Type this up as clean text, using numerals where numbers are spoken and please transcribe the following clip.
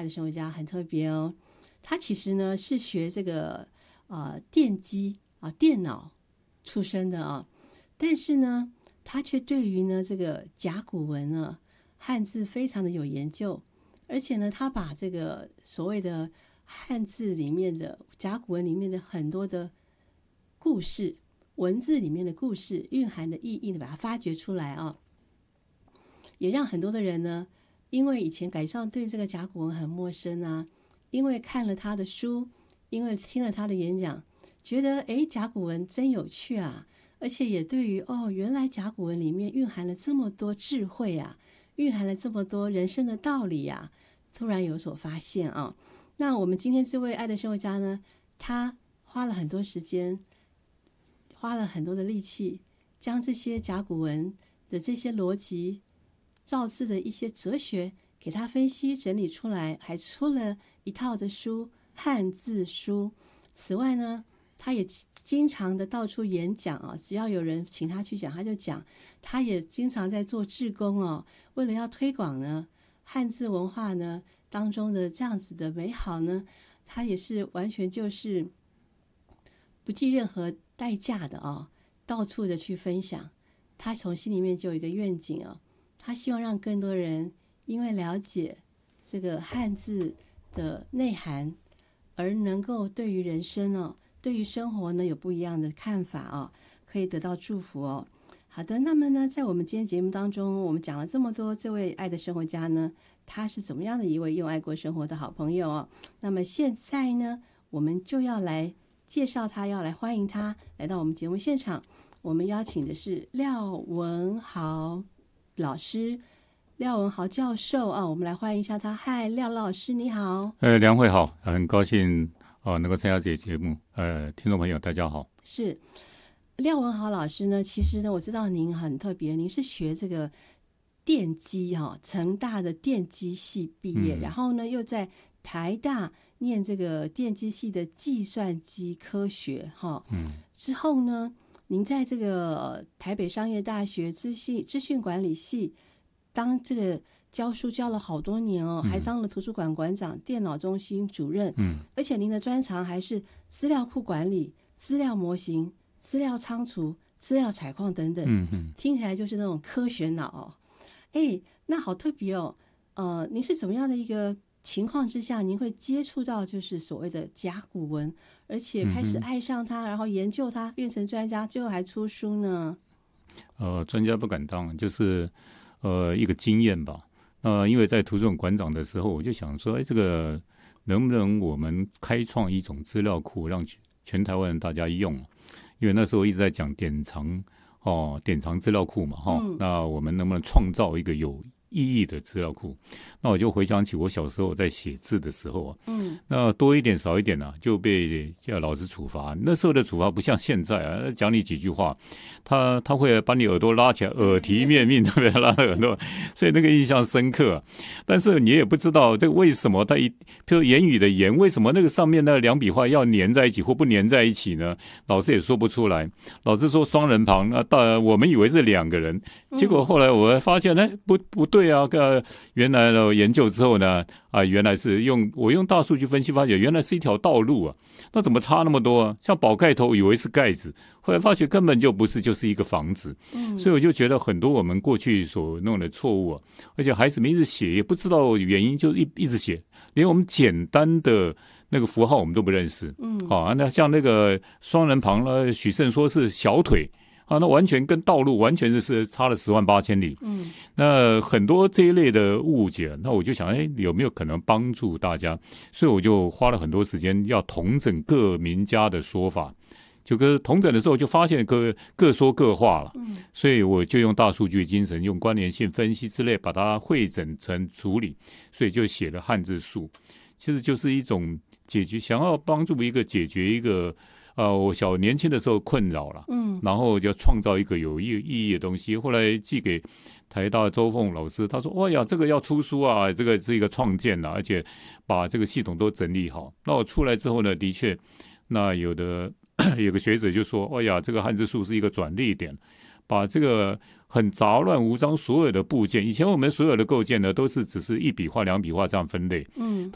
的生活家很特别哦，他其实呢是学这个电机电脑出身的啊，但是呢他却对于呢这个甲骨文呢汉字非常的有研究，而且呢他把这个所谓的汉字里面的甲骨文里面的很多的故事，文字里面的故事蕴含的意义呢把它发掘出来啊，也让很多的人呢因为以前感上对这个甲骨文很陌生啊，因为看了他的书，因为听了他的演讲，觉得甲骨文真有趣啊，而且也对于原来甲骨文里面蕴含了这么多智慧啊，蕴含了这么多人生的道理啊，突然有所发现啊。那我们今天这位爱的生活家呢，他花了很多时间，花了很多的力气，将这些甲骨文的这些逻辑造字的一些哲学给他分析整理出来，还出了一套的书，汉字书。此外呢，他也经常的到处演讲啊，只要有人请他去讲他就讲，他也经常在做志工哦，为了要推广呢汉字文化呢当中的这样子的美好呢，他也是完全就是不计任何代价的哦，到处的去分享。他从心里面就有一个愿景哦，他希望让更多人因为了解这个汉字的内涵，而能够对于人生哦，对于生活呢有不一样的看法哦，可以得到祝福哦。好的，那么呢，在我们今天节目当中，我们讲了这么多，这位爱的生活家呢，他是怎么样的一位用爱过生活的好朋友哦。那么现在呢，我们就要来介绍他，要来欢迎他来到我们节目现场。我们邀请的是廖文豪老师，廖文豪教授啊，我们来欢迎一下他。嗨，廖老师你好。 梁慧好，很高兴能够参加这个节目。听众朋友大家好。 是廖文豪老师呢，其实呢我知道您很特别，您是学这个电机成大的电机系毕业，然后呢又在台大念这个电机系的计算机科学之后呢您在这个台北商业大学资讯管理系当这个教书教了好多年哦，还当了图书馆馆长、电脑中心主任，而且您的专长还是资料库管理、资料模型、资料仓储、资料采矿等等，听起来就是那种科学脑哦。那好特别哦。您是怎么样的一个情况之下，您会接触到就是所谓的甲骨文，而且开始爱上它，然后研究它，变成专家，最后还出书呢？ 专家不敢当，就是一个经验吧。因为在图书馆馆长的时候，我就想说，这个能不能我们开创一种资料库，让全台湾人大家用？因为那时候一直在讲典藏资料库嘛，那我们能不能创造一个有意义的资料库？那我就回想起我小时候在写字的时候那多一点少一点就被叫老师处罚。那时候的处罚不像现在讲你几句话，他会把你耳朵拉起来，耳提面命，对不对？拉到耳朵，所以那个印象深刻。但是你也不知道这个为什么他譬如言语的言，为什么那个上面那两笔画要粘在一起或不粘在一起呢？老师也说不出来。老师说双人旁，我们以为是两个人，结果后来我发现不对啊，原来研究之后呢，原来是我用大数据分析发觉，原来是一条道路啊，那怎么差那么多啊？像宝盖头以为是盖子，后来发觉根本就不是，就是一个房子。所以我就觉得很多我们过去所弄的错误而且孩子们一直写也不知道原因，就一直写，连我们简单的那个符号我们都不认识。那像那个双人旁许慎说是小腿。那完全跟道路完全是差了10万8千里。那很多这一类的误解，那我就想，有没有可能帮助大家？所以我就花了很多时间要统整各名家的说法。就统整的时候，就发现各说各话了。所以我就用大数据精神，用关联性分析之类，把它汇整成处理。所以就写了汉字术，其实就是一种想要帮助解决一个。我年轻的时候困扰了，然后就创造一个有意义的东西。后来寄给台大周凤老师，他说：“哇呀，这个要出书啊，这个是一个创建而且把这个系统都整理好。”那我出来之后呢，的确，那有个学者就说：“哎呀，这个汉字术是一个转捩点，把这个很杂乱无章所有的部件，以前我们所有的构件呢，都是只是一笔画、两笔画这样分类，